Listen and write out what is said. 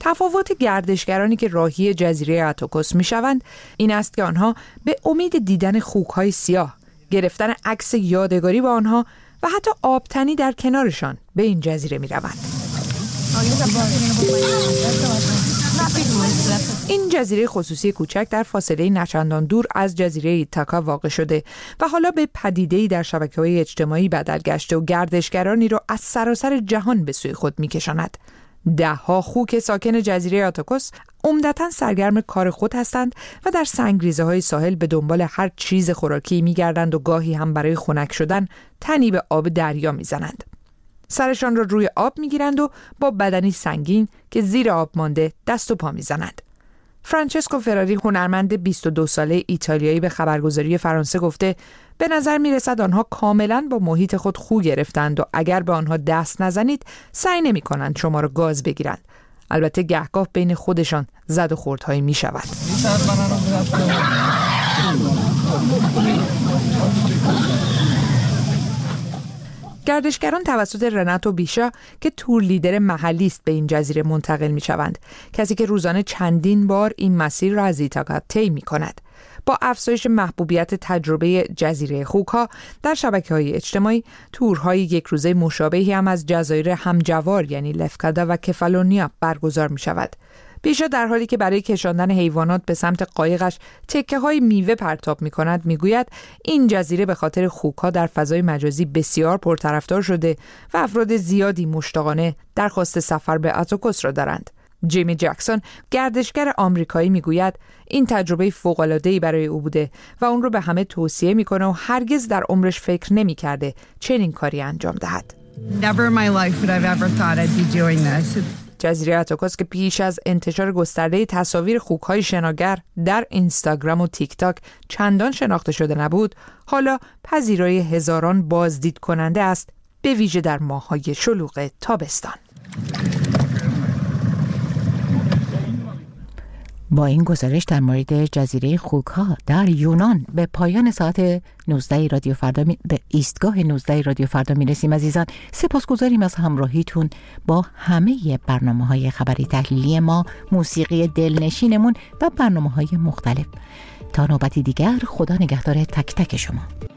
تفاوت گردشگرانی که راهی جزیره اتوکوس میشوند این است که آنها به امید دیدن خوک‌های سیاه، گرفتن عکس یادگاری با آنها و حتی آبتنی در کنارشان به این جزیره میروند. این جزیره خصوصی کوچک در فاصله نچندان دور از جزیره ایتاکا واقع شده و حالا به پدیده‌ای در شبکه‌های اجتماعی بدل گشته و گردشگرانی را از سراسر جهان به سوی خود می‌کشاند. ده‌ها خوک ساکن جزیره اتوکوس عمدتاً سرگرم کار خود هستند و در سنگریزه‌های ساحل به دنبال هر چیز خوراکی می‌گردند و گاهی هم برای خنک شدن تنی به آب دریا می‌زنند. سرشان را روی آب می‌گیرند و با بدنی سنگین که زیر آب مانده دست و پا می‌زنند. فرانچسکو فراری، هنرمند 22 ساله ایتالیایی، به خبرگزاری فرانسه گفته به نظر می‌رسد آنها کاملاً با محیط خود خو گرفتند و اگر به آنها دست نزنید سعی نمی‌کنند شما را گاز بگیرند. البته گهگاه بین خودشان زد و خوردهایی می‌شود. گردشگران توسط رناتو بیشا که تور لیدر محلی است به این جزیره منتقل می‌شوند، کسی که روزانه چندین بار این مسیر را از ایتاکا طی می‌کند. با افزایش محبوبیت تجربه جزیره خوک‌ها در شبکه‌های اجتماعی، تورهای یک روزه مشابهی هم از جزایر همجوار یعنی لفکادا و کفالونیا برگزار می‌شود. بیشا در حالی که برای کشاندن حیوانات به سمت قایقش تکه‌های میوه پرتاب می‌کند میگوید این جزیره به خاطر خوک‌ها در فضای مجازی بسیار پرطرفدار شده و افراد زیادی مشتاقانه درخواست سفر به اتوکوس را دارند. جیمی جکسون، گردشگر آمریکایی، میگوید این تجربه فوق‌العاده‌ای برای او بوده و اون رو به همه توصیه میکنه و هرگز در عمرش فکر نمی‌کرده چنین کاری انجام دهد. Never in my life would I've ever thought I'd be doing this. جزیره اتوکوس که پیش از انتشار گسترده تصاویر خوک‌های شناگر در اینستاگرام و تیک تاک چندان شناخته شده نبود، حالا پذیرای هزاران بازدید کننده است، به ویژه در ماه‌های شلوغ تابستان. با این گزارش در مورد جزیره خوک‌ها در یونان به پایان ساعت 19 رادیو فردا به ایستگاه 19 رادیو فردا میرسیم. عزیزان، سپاسگزاریم از همراهیتون با همه برنامه‌های خبری تحلیلی ما، موسیقی دلنشینمون و برنامه‌های مختلف. تا نوبتی دیگر، خدا نگهدار تک تک شما.